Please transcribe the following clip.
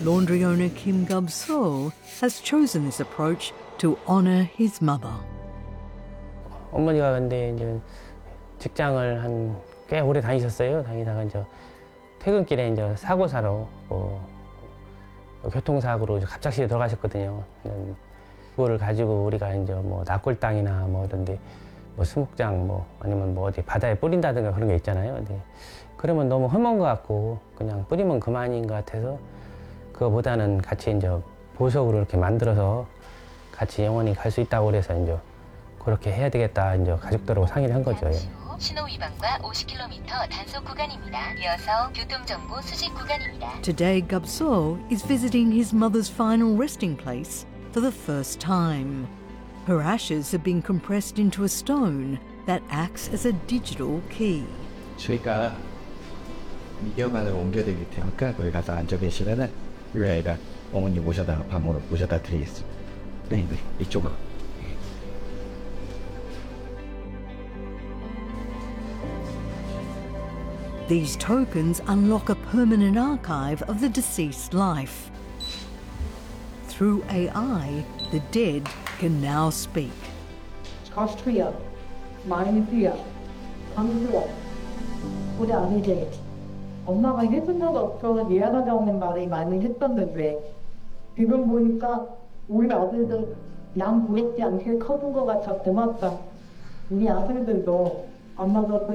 laundry owner Kim Gub-so has chosen this approach to honour his mother. 어머니가 근데 이제 직장을 한 꽤 오래 다니셨어요. 다니다가 이제 퇴근길에 이제 사고사로 교통사고로 갑작스레 돌아가셨거든요. 그거를 가지고 우리가 이제 뭐 납골당이나 뭐 이런데 뭐 수목장 뭐 아니면 뭐 어디 바다에 뿌린다든가 그런 게 있잖아요. 근데 그러면 너무 험한 것 같고 그냥 뿌리면 그만인 것 같아서 그거보다는 같이 이제 보석으로 이렇게 만들어서 같이 영원히 갈 수 있다고 그래서 이제 그렇게 해야 되겠다 이제 가족들하고 상의를 한 거죠. 신호 위반과 50km 단속 구간입니다. 이어서 교통정보 수집 구간입니다. Today, Gub-so is visiting his mother's final resting place for the first time. Her ashes have been compressed into a stone that acts as a digital key. 저희가 미디어관을 옮겨야 되기 때문에 거기 가서 앉아 계시면은 우리 아이가 어머니 모셔다 밥으로 모셔다 드리겠습니다. 네, 이쪽으로. These tokens unlock a permanent archive of the deceased life. Through AI, the dead can now speak. Austria, 마이니피아, 강수아, 우리 아들이 엄마가 해준 적 없어서 미안하다는 말이 많이 했었는데 지금 보니까 우리 아들들 남 부럽지 않게 커진 것 같아 고맙다. 우리 아들들도 엄마가